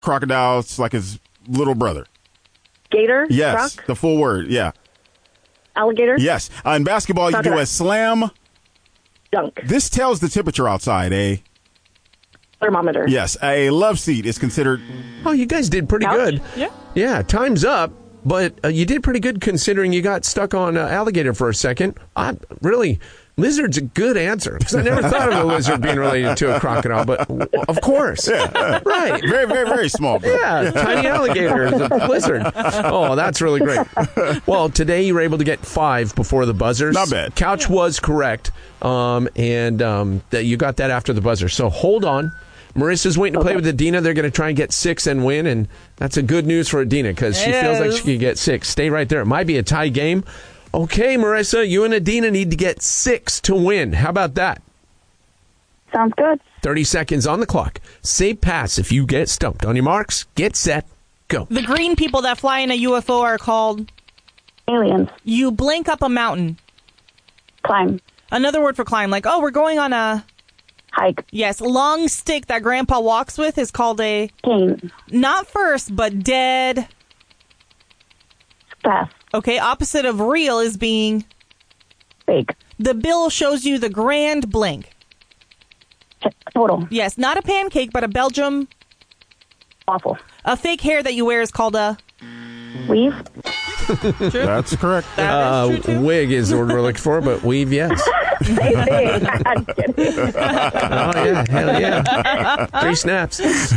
crocodile's like his little brother. Gator? Yes, Croc? the full word, yeah. Alligator? Yes. In basketball, Crocodile. you do a slam Dunk. This tells the temperature outside, Thermometer. Yes, a love seat is considered. Oh, you guys did pretty Couch? good. Yeah. Yeah, time's up, but you did pretty good considering you got stuck on alligator for a second. Lizard's a good answer because I never thought of a lizard being related to a crocodile, but of course. Yeah. Right. Very, very, very small. Bro. Yeah, tiny alligator is a lizard. Oh, that's really great. Well, today you were able to get 5 before the buzzers. Not bad. Couch was correct, and that you got that after the buzzer. So hold on. Marissa's waiting to play with Adina. They're going to try and get 6 and win, and that's a good news for Adina because she feels like she could get 6. Stay right there. It might be a tie game. Okay, Marissa, you and Adina need to get 6 to win. How about that? Sounds good. 30 seconds on the clock. Say pass if you get stumped. On your marks, get set, go. The green people that fly in a UFO are called... Aliens. You blink up a mountain. Climb. Another word for climb, like, oh, we're going on a... Hike. Yes, long stick that Grandpa walks with is called a... Cane. Not first, but dead. Pass. Okay, opposite of real is being... Fake. The bill shows you the grand blink. Total. Yes, not a pancake, but a Belgium... Waffle. A fake hair that you wear is called a... Weave. That's correct. That is true, too. Wig is the word we're looking for, but weave, yes. Same thing. I'm kidding. Oh, yeah. Hell yeah. 3 snaps.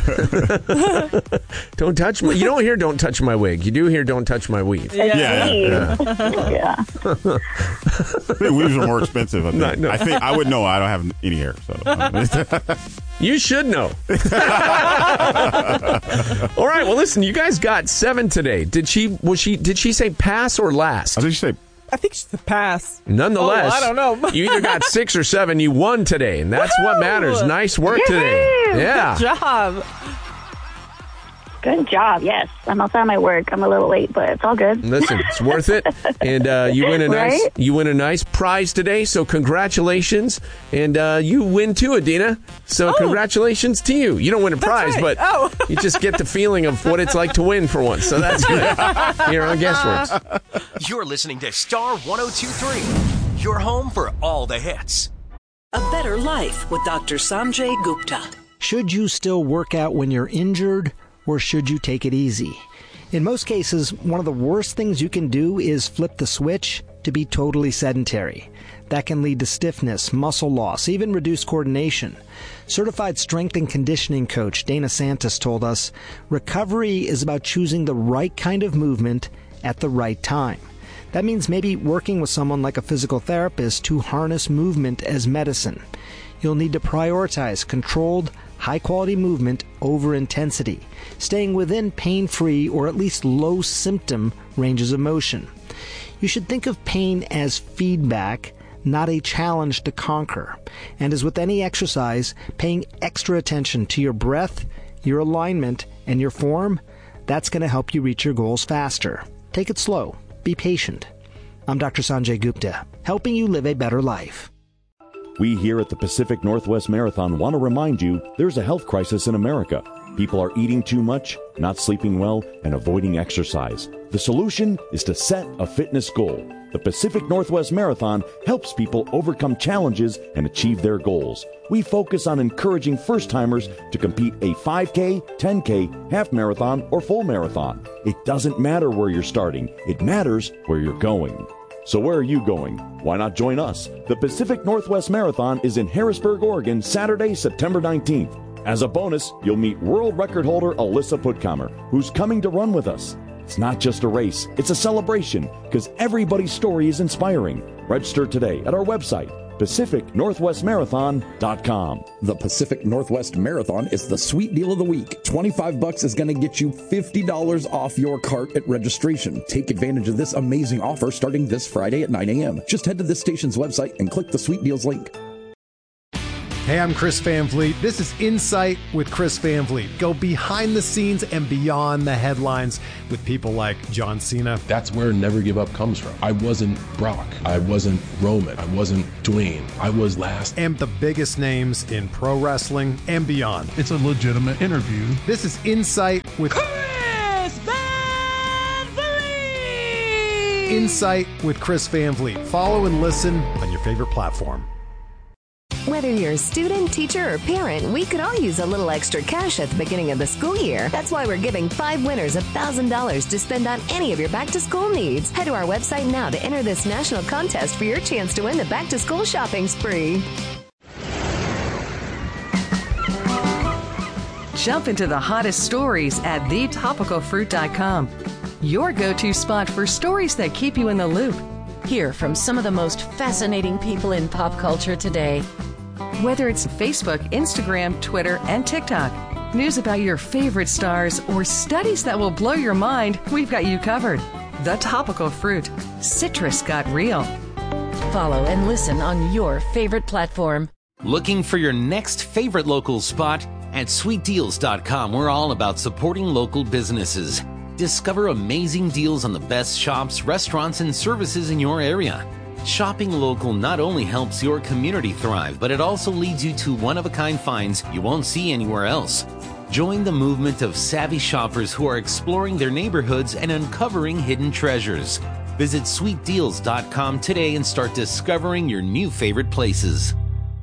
Don't touch my... You don't hear don't touch my wig. You do hear don't touch my weave. Yeah. Yeah. I think weaves are more expensive. I think I would know. I don't have any hair. So. You should know. All right. Well, listen. You guys got 7 today. Did she say pass or last? I think you say. I think she's a pass. Nonetheless, I don't know. You either got 6 or 7. You won today, and that's what matters. Nice work today. Yeah. Good job. Good job. Yes. I'm outside my work. I'm a little late, but it's all good. Listen, it's worth it, and you win a nice prize today. So congratulations, and you win too, Adina. So congratulations to you. You don't win a prize, right. but you just get the feeling of what it's like to win for once. So that's good. Here on Guessworks. You're listening to Star 102.3, your home for all the hits. A Better Life with Dr. Sanjay Gupta. Should you still work out when you're injured, or should you take it easy? In most cases, one of the worst things you can do is flip the switch to be totally sedentary. That can lead to stiffness, muscle loss, even reduced coordination. Certified strength and conditioning coach Dana Santos told us, recovery is about choosing the right kind of movement at the right time. That means maybe working with someone like a physical therapist to harness movement as medicine. You'll need to prioritize controlled, high-quality movement over intensity, staying within pain-free or at least low-symptom ranges of motion. You should think of pain as feedback, not a challenge to conquer. And as with any exercise, paying extra attention to your breath, your alignment, and your form, that's going to help you reach your goals faster. Take it slow. Be patient. I'm Dr. Sanjay Gupta, helping you live a better life. We here at the Pacific Northwest Marathon want to remind you there's a health crisis in America. People are eating too much, not sleeping well, and avoiding exercise. The solution is to set a fitness goal. The Pacific Northwest Marathon helps people overcome challenges and achieve their goals. We focus on encouraging first-timers to compete a 5K, 10K, half marathon, or full marathon. It doesn't matter where you're starting. It matters where you're going. So where are you going? Why not join us? The Pacific Northwest Marathon is in Harrisburg, Oregon, Saturday, September 19th. As a bonus, you'll meet world record holder Alyssa Puttkamer, who's coming to run with us. It's not just a race, it's a celebration, because everybody's story is inspiring. Register today at our website, PacificNorthwestMarathon.com. The Pacific Northwest Marathon is the sweet deal of the week. $25 is going to get you $50 off your cart at registration. Take advantage of this amazing offer starting this Friday at 9 a.m. Just head to this station's website and click the Sweet Deals link. Hey, I'm Chris Van Vliet. This is Insight with Chris Van Vliet. Go behind the scenes and beyond the headlines with people like John Cena. That's where Never Give Up comes from. I wasn't Brock. I wasn't Roman. I wasn't Dwayne. I was last. And the biggest names in pro wrestling and beyond. It's a legitimate interview. This is Insight with Chris Van Vliet. Insight with Chris Van Vliet. Follow and listen on your favorite platform. Whether you're a student, teacher, or parent, we could all use a little extra cash at the beginning of the school year. That's why we're giving 5 winners $1,000 to spend on any of your back-to-school needs. Head to our website now to enter this national contest for your chance to win the back-to-school shopping spree. Jump into the hottest stories at thetopicalfruit.com. Your go-to spot for stories that keep you in the loop. Hear from some of the most fascinating people in pop culture today. Whether it's Facebook, Instagram, Twitter, and TikTok, news about your favorite stars, or studies that will blow your mind, we've got you covered. The Topical Fruit. Citrus got real. Follow and listen on your favorite platform. Looking for your next favorite local spot? At sweetdeals.com, we're all about supporting local businesses. Discover amazing deals on the best shops, restaurants, and services in your area. Shopping local not only helps your community thrive, but it also leads you to one-of-a-kind finds you won't see anywhere else. Join the movement of savvy shoppers who are exploring their neighborhoods and uncovering hidden treasures. Visit sweetdeals.com today and start discovering your new favorite places.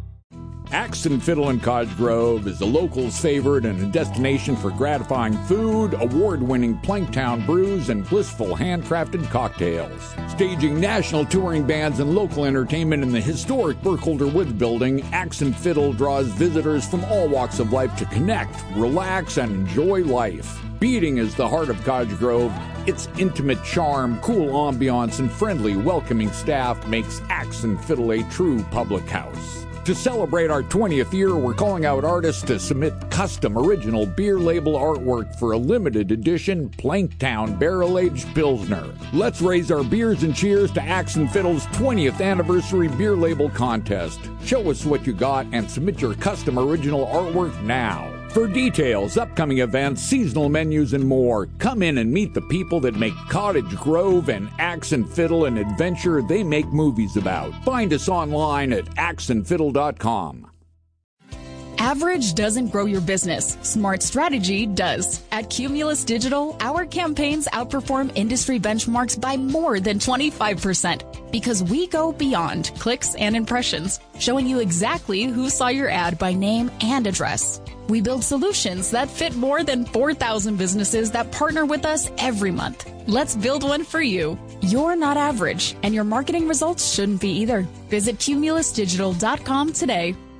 Axe and Fiddle in Cottage Grove is the locals' favorite and a destination for gratifying food, award-winning Planktown brews, and blissful handcrafted cocktails. Staging national touring bands and local entertainment in the historic Burkholder Woods Building, Axe and Fiddle draws visitors from all walks of life to connect, relax, and enjoy life. Beating is the heart of Cottage Grove. Its intimate charm, cool ambiance, and friendly, welcoming staff makes Axe and Fiddle a true public house. To celebrate our 20th year, we're calling out artists to submit custom original beer label artwork for a limited edition Planktown Barrel-Aged Pilsner. Let's raise our beers and cheers to Axe and Fiddle's 20th anniversary beer label contest. Show us what you got and submit your custom original artwork now. For details, upcoming events, seasonal menus, and more, come in and meet the people that make Cottage Grove and Axe and Fiddle an adventure they make movies about. Find us online at axeandfiddle.com. Average doesn't grow your business. Smart strategy does. At Cumulus Digital, our campaigns outperform industry benchmarks by more than 25% because we go beyond clicks and impressions, showing you exactly who saw your ad by name and address. We build solutions that fit more than 4,000 businesses that partner with us every month. Let's build one for you. You're not average, and your marketing results shouldn't be either. Visit cumulusdigital.com today.